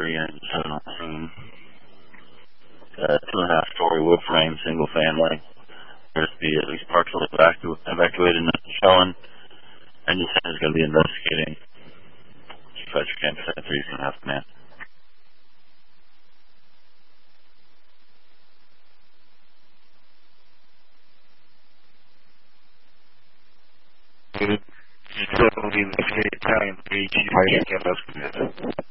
and 7 on scene. 2.5-story wood frame, single family. There's to be at least partially evacuated in Shellen. And this is going to be investigating. Dispatcher Camp 3 is going to have command. Good. Still the investigating Italian 3, Chief Camp 3 is command.